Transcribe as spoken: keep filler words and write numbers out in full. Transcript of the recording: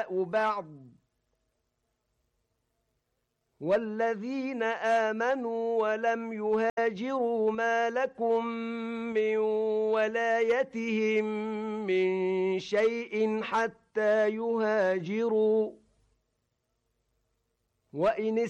أولياء بعض والذين آمنوا ولم يهاجروا ما لكم من ولايتهم من شيء حتى يهاجروا وإن